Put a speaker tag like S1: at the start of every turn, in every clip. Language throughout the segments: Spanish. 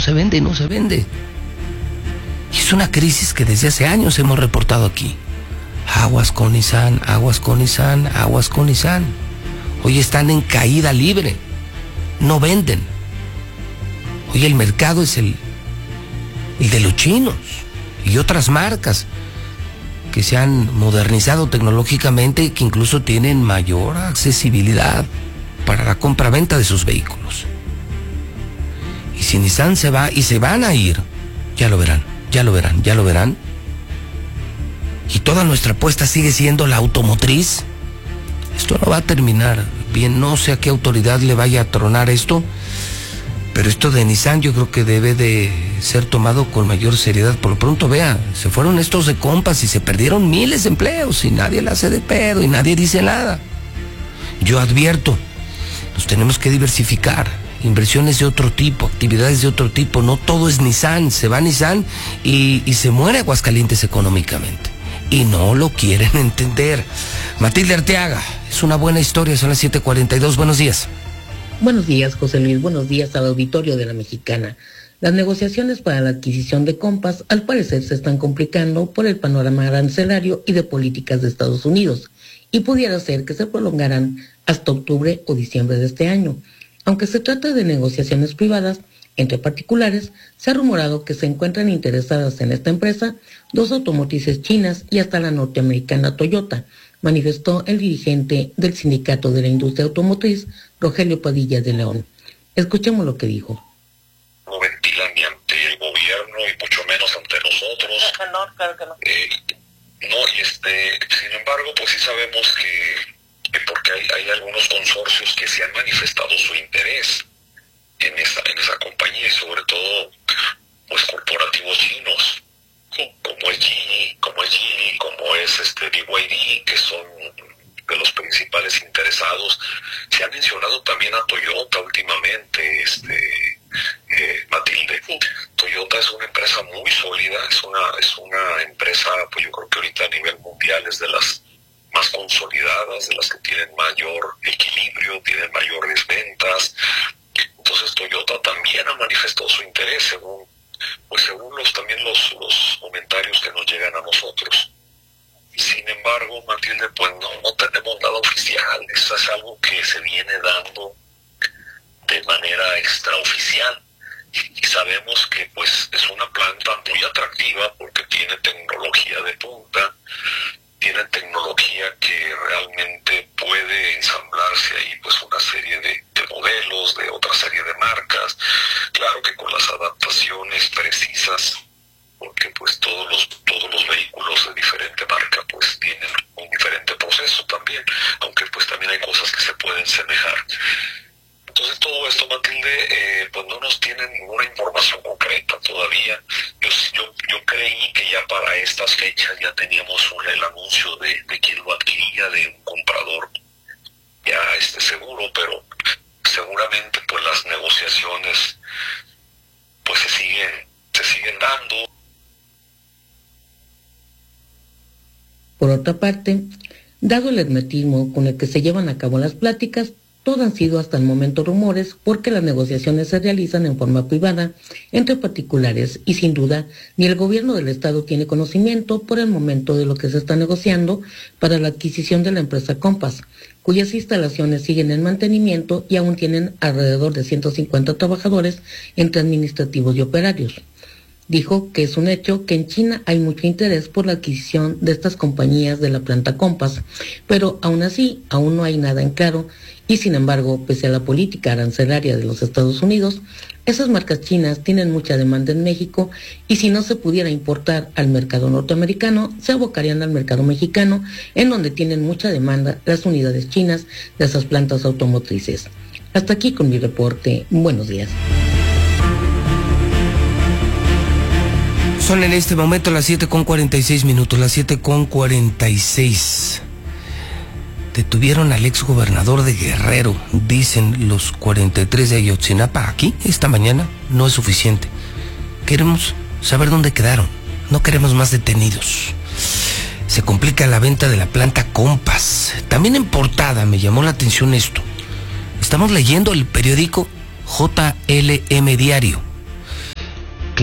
S1: se vende y no se vende. Y es una crisis que desde hace años hemos reportado aquí. Aguas con Nissan, aguas con Nissan, aguas con Nissan. Hoy están en caída libre, no venden. Hoy el mercado es el de los chinos y otras marcas que se han modernizado tecnológicamente y que incluso tienen mayor accesibilidad para la compra-venta de sus vehículos. Y si Nissan se va, y se van a ir, ya lo verán, ya lo verán, ya lo verán. Y toda nuestra apuesta sigue siendo la automotriz. Esto no va a terminar bien, no sé a qué autoridad le vaya a tronar esto, pero esto de Nissan yo creo que debe de ser tomado con mayor seriedad. Por lo pronto, vea, se fueron estos de compas y se perdieron miles de empleos y nadie la hace de pedo y nadie dice nada. Yo advierto, nos tenemos que diversificar, inversiones de otro tipo, actividades de otro tipo, no todo es Nissan, se va Nissan y se muere Aguascalientes económicamente. Y no lo quieren entender. Matilde Arteaga, es una buena historia, son las 7:42, buenos días.
S2: Buenos días, José Luis, buenos días al auditorio de La Mexicana. Las negociaciones para la adquisición de Compass al parecer se están complicando por el panorama arancelario y de políticas de Estados Unidos, y pudiera ser que se prolongaran hasta octubre o diciembre de este año. Aunque se trata de negociaciones privadas entre particulares, se ha rumorado que se encuentran interesadas en esta empresa 2 automotrices chinas y hasta la norteamericana Toyota, manifestó el dirigente del Sindicato de la Industria Automotriz, Rogelio Padilla de León. Escuchemos lo que dijo.
S3: No ventilan ni ante el gobierno y mucho menos ante nosotros.
S2: No, claro que no.
S3: Sin embargo, pues sí sabemos que porque hay algunos consorcios que se han manifestado su interés en esa compañía y sobre todo pues corporativos chinos,
S2: sí,
S3: como es Geely, como es BYD, que son de los principales interesados. Se ha mencionado también a Toyota últimamente, Matilde.
S2: Sí.
S3: Toyota es una empresa muy sólida, es una empresa, pues yo creo que ahorita a nivel mundial es de las más consolidadas, de las que tienen mayor equilibrio, tienen mayores ventas. Entonces Toyota también ha manifestado su interés según los comentarios que nos llegan a nosotros. Sin embargo, Matilde, pues no tenemos nada oficial. Eso es algo que se viene dando de manera extraoficial. Y sabemos que pues es una planta muy atractiva porque tiene tecnología de punta, tiene tecnología que realmente puede ensamblarse ahí pues una serie de modelos, de otra serie de marcas, claro que con las adaptaciones precisas, porque pues todos los vehículos de diferente marca pues tienen un diferente proceso también, aunque pues también hay cosas que se pueden semejar. Entonces todo esto, Matilde, pues no nos tiene ninguna información concreta todavía. Yo creí que ya para estas fechas ya teníamos el anuncio de quién lo adquiría, de un comprador ya seguro, pero seguramente pues las negociaciones pues se siguen dando.
S2: Por otra parte, dado el hermetismo con el que se llevan a cabo las pláticas, todo han sido hasta el momento rumores porque las negociaciones se realizan en forma privada entre particulares y sin duda ni el gobierno del estado tiene conocimiento por el momento de lo que se está negociando para la adquisición de la empresa Compass, cuyas instalaciones siguen en mantenimiento y aún tienen alrededor de 150 trabajadores entre administrativos y operarios. Dijo que es un hecho que en China hay mucho interés por la adquisición de estas compañías de la planta Compass, pero aún así aún no hay nada en claro y sin embargo, pese a la política arancelaria de los Estados Unidos, esas marcas chinas tienen mucha demanda en México y si no se pudiera importar al mercado norteamericano, se abocarían al mercado mexicano, en donde tienen mucha demanda las unidades chinas de esas plantas automotrices. Hasta aquí con mi reporte. Buenos días.
S1: Son en este momento las 7:46, las 7:46. Detuvieron al exgobernador de Guerrero, dicen los 43 de Ayotzinapa. Aquí, esta mañana, no es suficiente. Queremos saber dónde quedaron. No queremos más detenidos. Se complica la venta de la planta Compass. También en portada me llamó la atención esto. Estamos leyendo el periódico JLM Diario.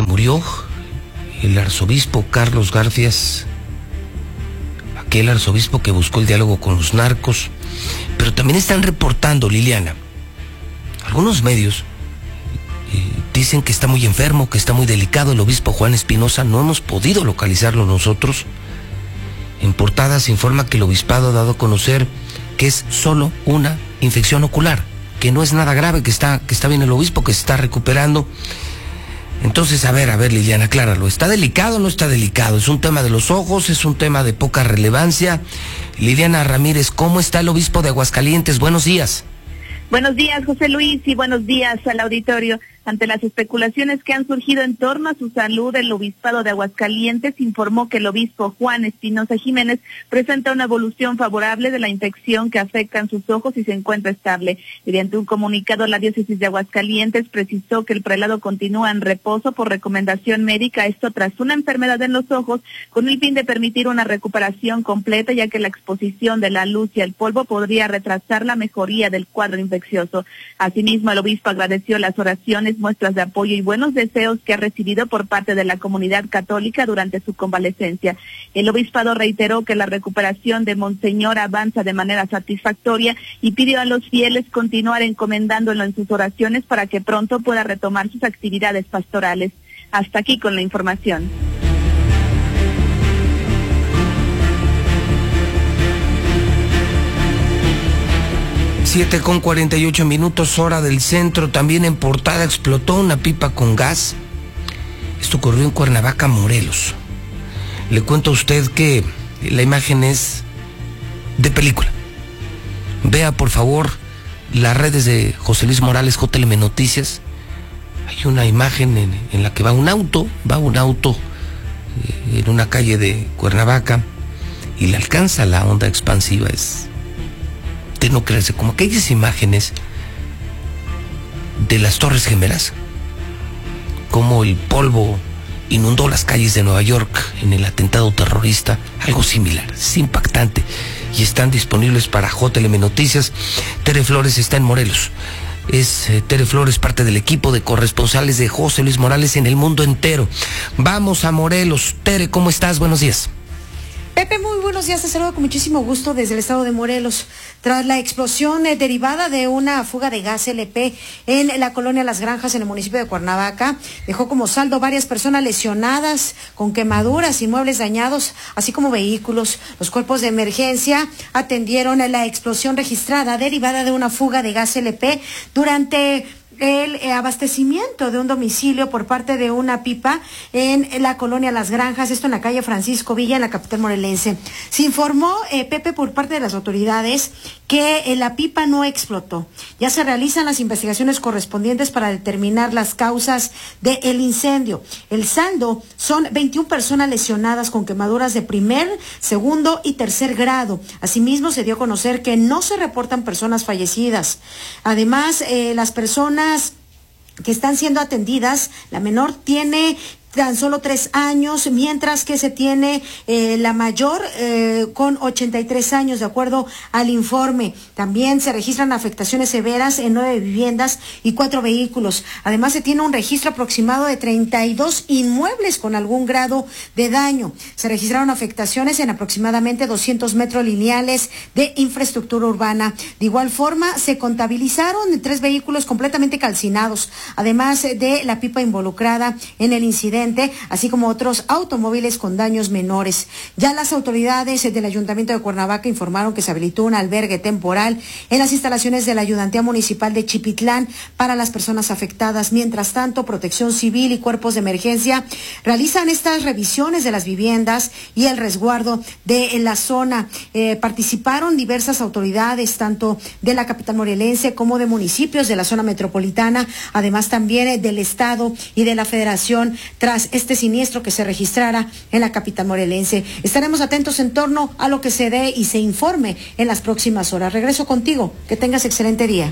S1: que murió el arzobispo Carlos Garfias, aquel arzobispo que buscó el diálogo con los narcos. Pero también están reportando, Liliana, algunos medios dicen que está muy enfermo, que está muy delicado el obispo Juan Espinosa. No hemos podido localizarlo nosotros. En portada se informa que el obispado ha dado a conocer que es solo una infección ocular, que no es nada grave, que está bien el obispo, que se está recuperando. Entonces, a ver, Liliana, acláralo. ¿Está delicado o no está delicado? ¿Es un tema de los ojos? ¿Es un tema de poca relevancia? Liliana Ramírez, ¿cómo está el obispo de Aguascalientes? Buenos días.
S4: Buenos días, José Luis, y buenos días al auditorio. Ante las especulaciones que han surgido en torno a su salud, el obispado de Aguascalientes informó que el obispo Juan Espinosa Jiménez presenta una evolución favorable de la infección que afecta en sus ojos y se encuentra estable. Mediante un comunicado, la diócesis de Aguascalientes precisó que el prelado continúa en reposo por recomendación médica, esto tras una enfermedad en los ojos, con el fin de permitir una recuperación completa, ya que la exposición de la luz y el polvo podría retrasar la mejoría del cuadro infeccioso. Asimismo, el obispo agradeció las oraciones, muestras de apoyo y buenos deseos que ha recibido por parte de la comunidad católica durante su convalecencia. El obispado reiteró que la recuperación de Monseñor avanza de manera satisfactoria y pidió a los fieles continuar encomendándolo en sus oraciones para que pronto pueda retomar sus actividades pastorales. Hasta aquí con la información.
S1: Siete con 48 minutos, hora del centro. También en portada explotó una pipa con gas. Esto ocurrió en Cuernavaca, Morelos. Le cuento a usted que la imagen es de película. Vea por favor las redes de José Luis Morales, JLM Noticias. Hay una imagen en la que va un auto en una calle de Cuernavaca y le alcanza la onda expansiva. Es de no creerse, como aquellas imágenes de las Torres Gemelas, como el polvo inundó las calles de Nueva York en el atentado terrorista, algo similar. Es impactante y están disponibles para JLM Noticias. Tere Flores está en Morelos. Tere Flores, parte del equipo de corresponsales de José Luis Morales en el mundo entero. Vamos a Morelos. Tere, ¿cómo estás? Buenos días.
S5: Pepe, muy buenos días, te saludo con muchísimo gusto desde el estado de Morelos. Tras la explosión derivada de una fuga de gas LP en la colonia Las Granjas, en el municipio de Cuernavaca, dejó como saldo varias personas lesionadas con quemaduras y muebles dañados, así como vehículos. Los cuerpos de emergencia atendieron la explosión registrada derivada de una fuga de gas LP durante el abastecimiento de un domicilio por parte de una pipa en la colonia Las Granjas, esto en la calle Francisco Villa, en la capital morelense. Se informó, Pepe, por parte de las autoridades que la pipa no explotó. Ya se realizan las investigaciones correspondientes para determinar las causas del incendio. El saldo son 21 personas lesionadas con quemaduras de primer, segundo y tercer grado. Asimismo, se dio a conocer que no se reportan personas fallecidas. Además, las personas que están siendo atendidas, la menor tiene tan solo 3 años, mientras que se tiene la mayor con 83 años, de acuerdo al informe. También se registran afectaciones severas en 9 viviendas y 4 vehículos. Además, se tiene un registro aproximado de 32 inmuebles con algún grado de daño. Se registraron afectaciones en aproximadamente 200 metros lineales de infraestructura urbana. De igual forma, se contabilizaron 3 vehículos completamente calcinados, además de la pipa involucrada en el incidente, así como otros automóviles con daños menores. Ya las autoridades del Ayuntamiento de Cuernavaca informaron que se habilitó un albergue temporal en las instalaciones de la Ayudantía Municipal de Chipitlán para las personas afectadas. Mientras tanto, Protección Civil y cuerpos de emergencia realizan estas revisiones de las viviendas y el resguardo de la zona. Participaron diversas autoridades, tanto de la capital morelense como de municipios de la zona metropolitana, además también del Estado y de la Federación, tras este siniestro que se registrara en la capital morelense. Estaremos atentos en torno a lo que se dé y se informe en las próximas horas. Regreso contigo, que tengas excelente día.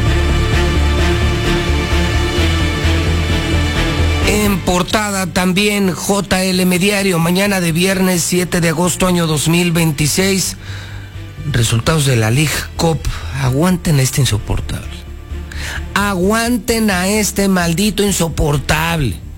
S1: En portada también JLM Diario, mañana de viernes 7 de agosto año 2026, resultados de la League Cup. Aguanten a este insoportable. Aguanten a este maldito insoportable.